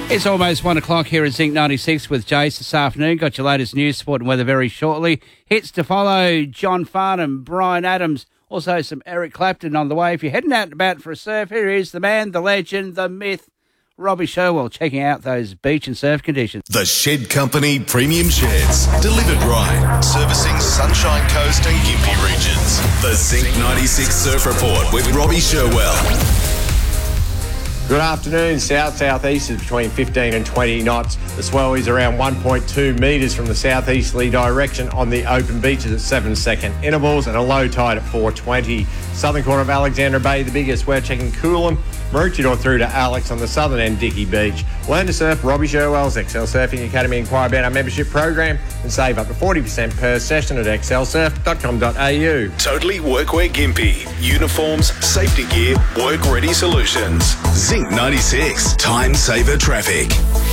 It's almost 1 o'clock here at Zinc 96 with Jace this afternoon. Got your latest news, sport and weather very shortly. Hits to follow, John Farnham, Brian Adams, also some Eric Clapton on the way. If you're heading out and about for a surf, here is the man, the legend, the myth, Robbie Sherwell, checking out those beach and surf conditions. The Shed Company Premium Sheds. Delivered right. Servicing Sunshine Coast and Gympie regions. The Zinc 96 Surf Report with Robbie Sherwell. Good afternoon. South-southeast is between 15 and 20 knots. The swell is around 1.2 metres from the southeasterly direction on the open beaches at 7-second intervals and a low tide at 4:20. Southern corner of Alexandra Bay, the biggest. We're checking Coolum, Maroochydore through to Alex on the southern end, Dickey Beach. Learn to surf, Robbie Sherwell's Excel Surfing Academy. Inquire about our membership program and save up to 40% per session at excelsurf.com.au. Totally Workwear Gympie. Uniforms, safety gear, work-ready solutions. Zinc 96. Time saver traffic.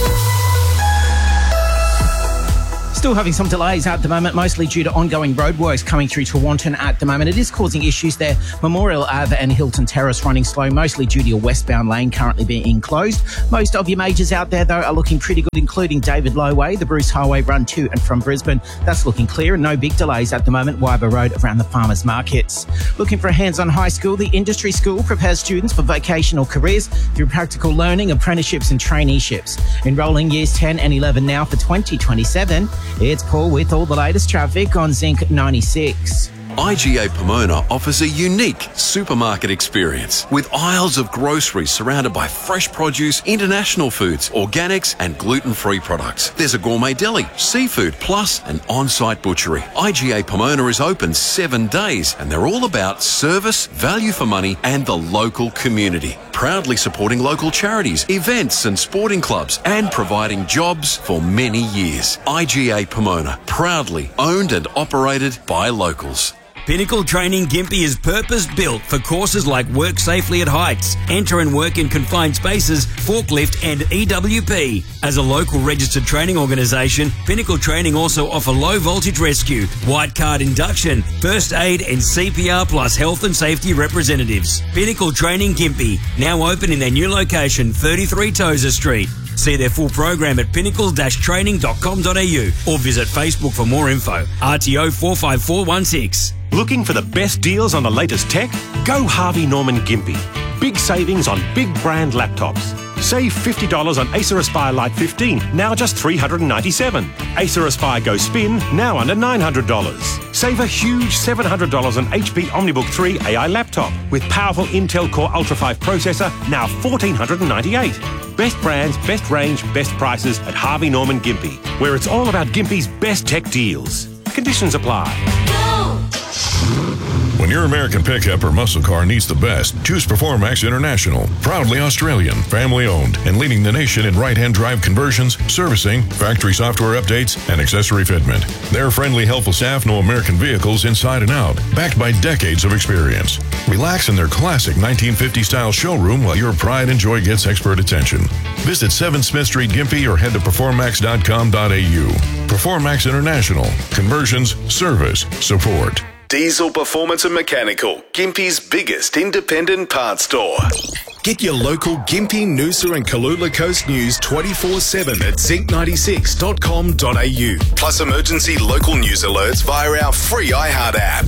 Still having some delays at the moment, mostly due to ongoing roadworks coming through Tewantin at the moment. It is causing issues there. Memorial Ave and Hilton Terrace running slow, mostly due to your westbound lane currently being closed. Most of your majors out there, though, are looking pretty good, including David Lowway, the Bruce Highway run to and from Brisbane. That's looking clear and no big delays at the moment. Wyber Road around the farmers markets. Looking for a hands-on high school, the Industry School prepares students for vocational careers through practical learning, apprenticeships and traineeships. Enrolling years 10 and 11 now for 2027. It's Paul with all the latest traffic on Zinc 96. IGA Pomona offers a unique supermarket experience with aisles of groceries surrounded by fresh produce, international foods, organics and gluten-free products. There's a gourmet deli, seafood, plus an on-site butchery. IGA Pomona is open 7 days and they're all about service, value for money and the local community. Proudly supporting local charities, events and sporting clubs and providing jobs for many years. IGA Pomona, proudly owned and operated by locals. Pinnacle Training Gympie is purpose-built for courses like Work Safely at Heights, Enter and Work in Confined Spaces, Forklift and EWP. As a local registered training organisation, Pinnacle Training also offer low voltage rescue, white card induction, first aid and CPR plus health and safety representatives. Pinnacle Training Gympie, now open in their new location, 33 Tozer Street. See their full program at pinnacle-training.com.au or visit Facebook for more info. RTO 45416. Looking for the best deals on the latest tech? Go Harvey Norman Gympie. Big savings on big brand laptops. Save $50 on Acer Aspire Lite 15, now just $397. Acer Aspire Go Spin, now under $900. Save a huge $700 on HP OmniBook 3 AI laptop with powerful Intel Core Ultra 5 processor, now $1,498. Best brands, best range, best prices at Harvey Norman Gympie, where it's all about Gympie's best tech deals. Conditions apply. When your American pickup or muscle car needs the best, choose Performax International. Proudly Australian, family-owned, and leading the nation in right-hand drive conversions, servicing, factory software updates, and accessory fitment. Their friendly, helpful staff know American vehicles inside and out, backed by decades of experience. Relax in their classic 1950-style showroom while your pride and joy gets expert attention. Visit 7 Smith Street, Gympie, or head to performax.com.au. Performax International. Conversions, service, support. Diesel Performance and Mechanical, Gympie's biggest independent parts store. Get your local Gympie, Noosa and Kalula Coast news 24/7 at zinc96.com.au. Plus emergency local news alerts via our free iHeart app.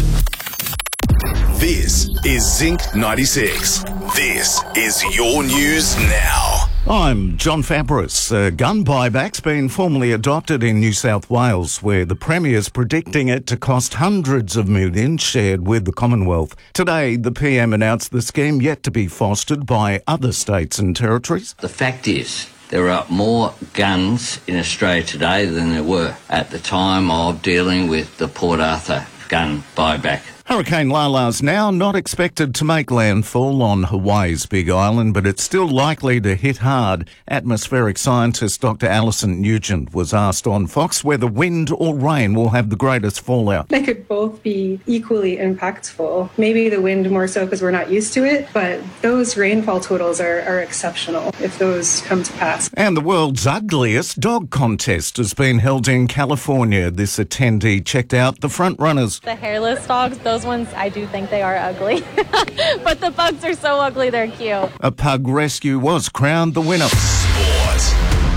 This is Zinc 96. This is your news now. I'm John Fabris. Gun buyback's been formally adopted in New South Wales, where the Premier's predicting it to cost hundreds of millions shared with the Commonwealth. Today, the PM announced the scheme yet to be fostered by other states and territories. The fact is, there are more guns in Australia today than there were at the time of dealing with the Port Arthur gun buyback. Hurricane Lala's now not expected to make landfall on Hawaii's Big Island, but it's still likely to hit hard. Atmospheric scientist Dr. Alison Nugent was asked on Fox whether wind or rain will have the greatest fallout. They could both be equally impactful. Maybe the wind more so because we're not used to it, but those rainfall totals are exceptional if those come to pass. And the world's ugliest dog contest has been held in California. This attendee checked out the front runners. The hairless dogs, those ones, I do think they are ugly. But the pugs are so ugly, they're cute. A pug rescue was crowned the winner. Sport.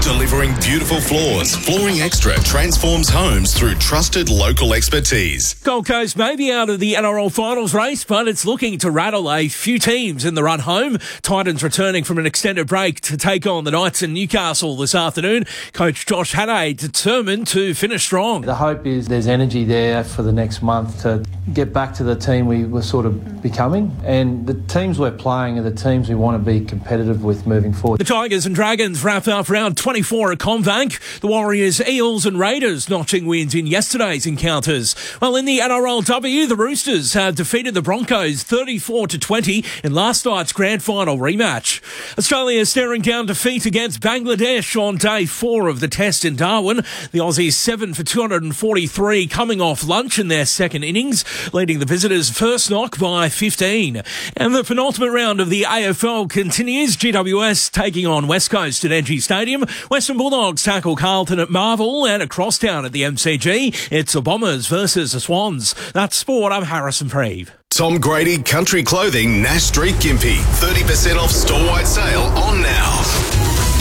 Delivering beautiful floors, Flooring Extra transforms homes through trusted local expertise. Gold Coast may be out of the NRL finals race, but it's looking to rattle a few teams in the run home. Titans returning from an extended break to take on the Knights in Newcastle this afternoon. Coach Josh Hannay determined to finish strong. The hope is there's energy there for the next month to get back to the team we were sort of becoming, and the teams we're playing are the teams we want to be competitive with moving forward. The Tigers and Dragons wrapped up round 24 at CommBank. The Warriors, Eels and Raiders notching wins in yesterday's encounters. Well, in the NRLW, the Roosters have defeated the Broncos 34-20 in last night's grand final rematch. Australia staring down defeat against Bangladesh on day 4 of the test in Darwin. The Aussies 7 for 243 coming off lunch in their second innings, leading the visitors first knock by 15. And the penultimate round of the AFL continues. GWS taking on West Coast at ENGIE Stadium. Western Bulldogs tackle Carlton at Marvel, and at Crosstown at the MCG, it's the Bombers versus the Swans. That's sport. I'm Harrison Preeve. Tom Grady Country Clothing, Nash Street, Gympie. 30% off store-wide sale on now.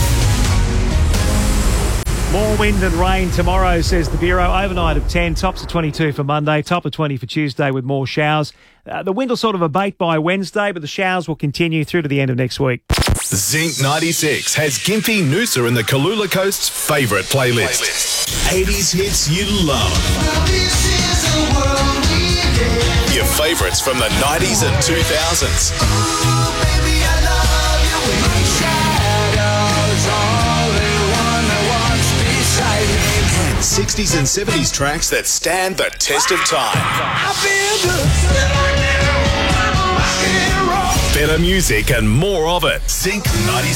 More wind and rain tomorrow, says the Bureau. Overnight of 10, tops of 22 for Monday, top of 20 for Tuesday with more showers. The wind will sort of abate by Wednesday, but the showers will continue through to the end of next week. Zinc 96 has Gympie, Noosa and the Kalula Coast's favourite playlist. 80s hits you love. Your favourites from the 90s and 2000s. 60s and 70s tracks that stand the test of time. Better music and more of it. Zinc 96.